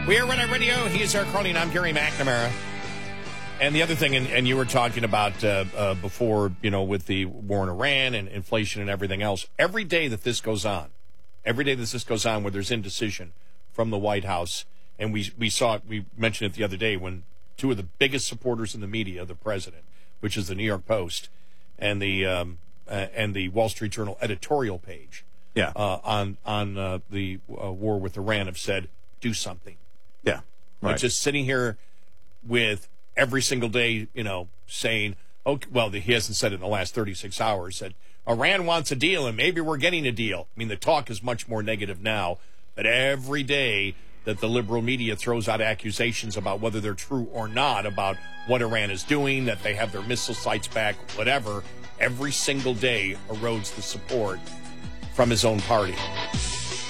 We are Red Eye Radio. He is Eric Carney, and I'm Gary McNamara. And the other thing, and you were talking about before, with the war in Iran and inflation and everything else, every day that this goes on where there's indecision from the White House, and we saw it, we mentioned it the other day when two of the biggest supporters in the media of the president, which is the New York Post and the Wall Street Journal editorial page on the war with Iran, have said, do something. Yeah. Right. Like just sitting here with every single day, saying, okay, well, he hasn't said it in the last 36 hours, that Iran wants a deal and maybe we're getting a deal. I mean, the talk is much more negative now, but every day that the liberal media throws out accusations about whether they're true or not, about what Iran is doing, that they have their missile sites back, whatever, every single day erodes the support from his own party.